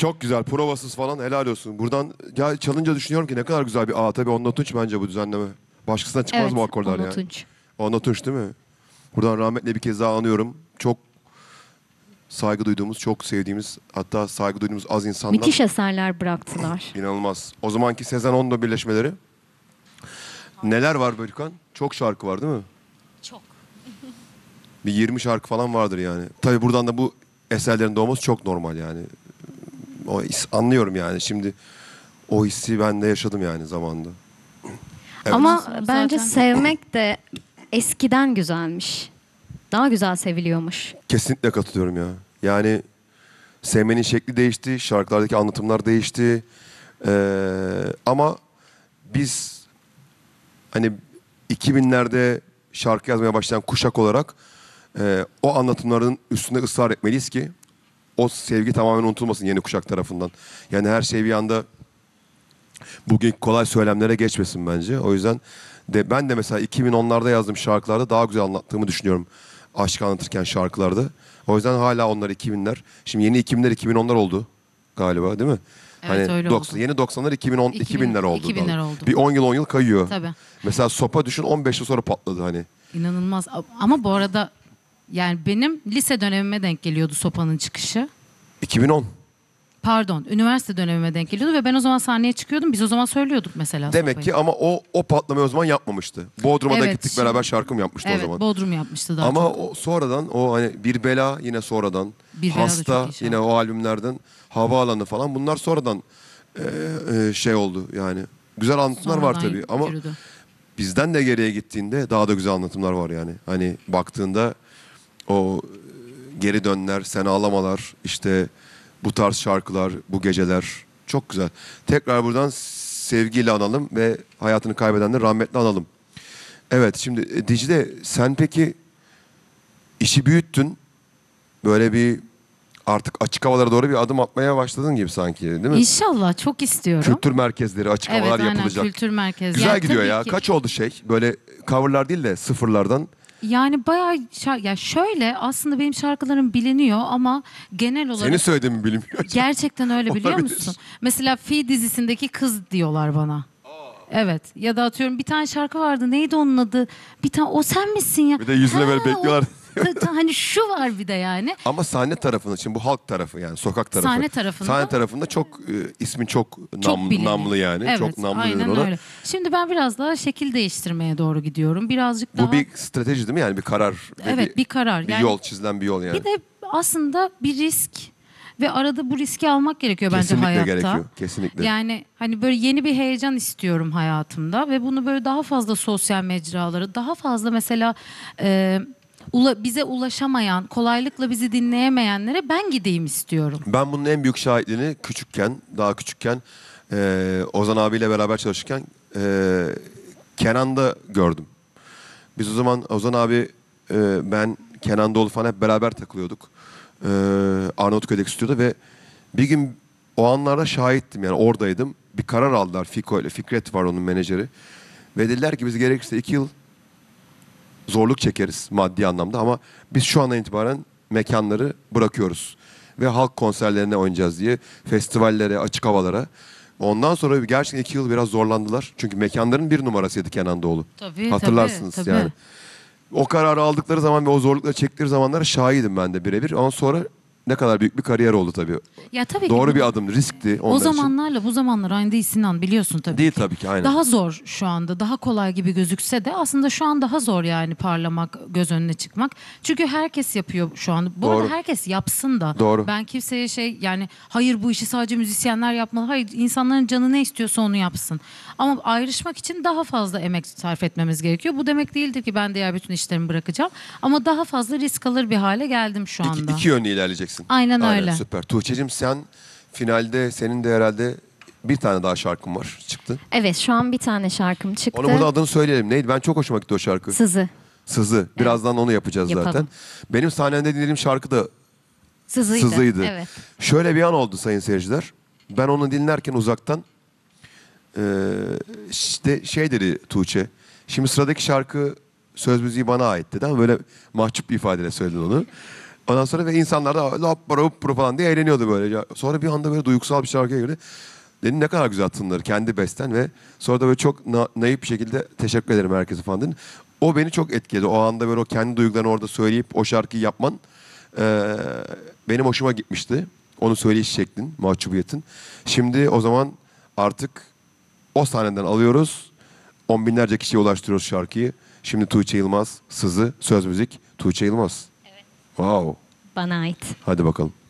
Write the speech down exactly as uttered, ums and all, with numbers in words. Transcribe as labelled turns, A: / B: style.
A: Çok güzel. Provasız falan helal olsun. Buradan ya çalınca düşünüyorum ki ne kadar güzel bir A. Tabii Onno Tunç bence bu düzenleme. Başkasından çıkmaz
B: Evet,
A: bu akorlar
B: Onno
A: yani.
B: Tunç.
A: Onno Tunç değil mi? Buradan rahmetle bir kez daha anıyorum. Çok saygı duyduğumuz, çok sevdiğimiz, hatta saygı duyduğumuz az insandan.
B: Müthiş eserler bıraktılar.
A: İnanılmaz. O zamanki Sezen Onno birleşmeleri. Neler var Bölkan? Çok şarkı var değil mi?
B: Çok.
A: Bir yirmi şarkı falan vardır yani. Tabii buradan da bu eserlerin doğması çok normal yani. O his, anlıyorum yani. Şimdi o hissi ben de yaşadım yani zamanında. Evet.
B: Ama
C: Zaten-
B: bence sevmek de eskiden güzelmiş. Daha güzel seviliyormuş.
A: Kesinlikle katılıyorum ya. Yani sevmenin şekli değişti, şarkılardaki anlatımlar değişti. Ee, ama biz hani iki binlerde şarkı yazmaya başlayan kuşak olarak e, o anlatımların üstünde ısrar etmeliyiz ki o sevgi tamamen unutulmasın yeni kuşak tarafından. Yani her şey bir anda bugün kolay söylemlere geçmesin bence. O yüzden de ben de mesela iki bin onlarda yazdığım şarkılarda daha güzel anlattığımı düşünüyorum. Aşk anlatırken şarkılarda. O yüzden hala onlar iki binler. Şimdi yeni iki binler iki bin onlar oldu galiba değil mi?
C: Evet, öyle
A: doksan,
C: oldu.
A: yeni doksanlar iki bin on,
C: iki bin
A: iki binler oldu.
C: iki binler oldu.
A: Bir on yıl on yıl kayıyor.
C: Tabii.
A: Mesela Sopa düşün on beş yıl sonra patladı hani.
C: İnanılmaz. Ama bu arada yani benim lise dönemime denk geliyordu Sopa'nın çıkışı.
A: iki bin on.
C: Pardon, üniversite dönemime denk geliyordu ve ben o zaman sahneye çıkıyordum. Biz o zaman söylüyorduk mesela
A: Demek
C: Sopa'yı.
A: ki ama o o patlamayı o zaman yapmamıştı. Bodrum'a da
C: Evet,
A: gittik
C: şimdi-
A: beraber şarkı mı yapmıştı
C: Evet,
A: o zaman.
C: Bodrum yapmıştı daha
A: Ama
C: çok.
A: o sonradan o hani Bir Bela yine sonradan.
C: Bir Bela da
A: Hasta
C: çok iyi şarkı.
A: yine o albümlerden. Havaalanı falan bunlar sonradan e, e, şey oldu yani. Güzel anlatımlar var
C: Sonradan
A: tabii ama
C: yürüdü.
A: bizden de geriye gittiğinde daha da güzel anlatımlar var yani. Hani baktığında o geri dönler, sen ağlamalar, işte bu tarz şarkılar, bu geceler çok güzel. Tekrar buradan sevgiyle analım ve hayatını kaybedenleri rahmetle analım. Evet şimdi e, Dicle sen peki işi büyüttün. Böyle bir artık açık havalara doğru bir adım atmaya başladın gibi sanki değil mi?
C: İnşallah çok istiyorum.
A: Kültür merkezleri, açık
C: Evet,
A: havalar
C: aynen,
A: yapılacak.
C: kültür merkezi.
A: Güzel
C: Yani
A: gidiyor
C: tabii
A: ya.
C: ki-
A: Kaç oldu şey? Böyle coverlar değil de sıfırlardan.
C: Yani bayağı şar- ya şöyle aslında benim şarkılarım biliniyor ama genel olarak
A: Senin söylediğin mi bilmiyorum.
C: gerçekten öyle biliyor
A: Olabilir.
C: musun? Mesela Fi dizisindeki kız diyorlar bana. Evet, ya da atıyorum bir tane şarkı vardı, neydi onun adı? Bir tane o sen misin ya?
A: Bir de yüzüne böyle
C: o-
A: bekliyorlar.
C: Ta- ta- hani şu var bir de yani.
A: Ama sahne tarafında, şimdi bu halk tarafı yani sokak tarafı.
C: Sahne tarafında-
A: Sahne tarafında çok e, ismin çok,
C: Çok
A: nam,
C: biliniyor.
A: namlı yani.
C: Evet,
A: çok namlı
C: aynen
A: denir ona.
C: öyle. Şimdi ben biraz daha şekil değiştirmeye doğru gidiyorum. Birazcık daha
A: Bu bir strateji değil mi yani bir karar? ve
C: evet bir karar.
A: Bir
C: Yani
A: yol, çizilen bir yol yani.
C: bir de aslında bir risk ve arada bu riski almak gerekiyor bence
A: Kesinlikle
C: hayatta.
A: gerekiyor. Kesinlikle.
C: Yani hani böyle yeni bir heyecan istiyorum hayatımda ve bunu böyle daha fazla sosyal mecraları, daha fazla mesela e, ula- bize ulaşamayan, kolaylıkla bizi dinleyemeyenlere ben gideyim istiyorum.
A: Ben bunun en büyük şahitliğini küçükken, daha küçükken e, Ozan abiyle beraber çalışırken e, Kenan'da gördüm. Biz o zaman Ozan abi, e, ben, Kenan Doğulu falan hep beraber takılıyorduk. E, Arnavutköy'deki stüdyoda ve bir gün o anlarda şahittim yani oradaydım. Bir karar aldılar Fiko ile, Fikret var onun menajeri. Ve dediler ki biz gerekirse iki yıl zorluk çekeriz maddi anlamda ama biz şu andan itibaren mekanları bırakıyoruz. Ve halk konserlerine oynayacağız diye festivallere, açık havalara. Ondan sonra gerçekten iki yıl biraz zorlandılar. Çünkü mekanların bir numarasıydı Kenan Doğulu.
C: Tabii,
A: Hatırlarsınız
C: tabii, tabii.
A: yani. O kararı aldıkları zaman ve o zorlukla çektikleri zamanlara şahidim ben de birebir. Ama sonra ne kadar büyük bir kariyer oldu tabii.
C: Ya tabii ki
A: Doğru
C: bu-
A: bir adım, riskti onlar
C: o
A: için.
C: zamanlarla bu zamanlar aynı değil Sinan, biliyorsun tabii
A: Değil
C: ki.
A: tabii ki, aynen.
C: Daha zor şu anda, daha kolay gibi gözükse de aslında şu an daha zor yani parlamak, göz önüne çıkmak. Çünkü herkes yapıyor şu an. Bu
A: Doğru.
C: arada herkes yapsın da.
A: Doğru.
C: Ben kimseye şey yani hayır bu işi sadece müzisyenler yapmalı. Hayır, insanların canı ne istiyorsa onu yapsın. Ama ayrışmak için daha fazla emek sarf etmemiz gerekiyor. Bu demek değildir ki ben diğer bütün işlerimi bırakacağım. Ama daha fazla risk alır bir hale geldim şu
A: İki,
C: anda.
A: iki yönlü ilerleyeceksin.
C: Aynen öyle.
A: Süper. Tuğçe'cim sen finalde senin de herhalde bir tane daha şarkın var çıktı.
B: Evet, şu an bir tane şarkım çıktı.
A: Onu burada adını söyleyelim. Neydi? Ben çok hoşuma gitti o şarkı.
B: Sızı.
A: Sızı. Birazdan onu yapacağız
C: Yapalım.
A: zaten. Benim sahnemde dinlediğim şarkı da
B: Sızıydı.
A: Sızıydı.
B: Evet.
A: Şöyle bir an oldu sayın seyirciler. Ben onu dinlerken uzaktan eee, işte şey dedi Tuğçe. Şimdi sıradaki şarkı söz müziği bana ait dedi ama böyle mahcup bir ifadeyle söyledin onu. Ondan sonra ve insanlar da lap para up para falan diye eğleniyordu böyle. Ya sonra bir anda böyle duygusal bir şarkıya girdi. Dedim ne kadar güzel tınları kendi besten ve sonra da böyle çok na- naif bir şekilde teşekkür ederim herkese falan dedin. O beni çok etkiledi. O anda böyle o kendi duygularını orada söyleyip o şarkıyı yapman eee, benim hoşuma gitmişti. Onu söyleyiş şeklin, mahcubiyetin. Şimdi o zaman artık o sahneden alıyoruz. On binlerce kişiye ulaştırıyoruz şarkıyı. Şimdi Tuğçe Yılmaz, Sızı, söz müzik Tuğçe Yılmaz. Evet. Wow.
B: Bana ait.
A: Hadi bakalım.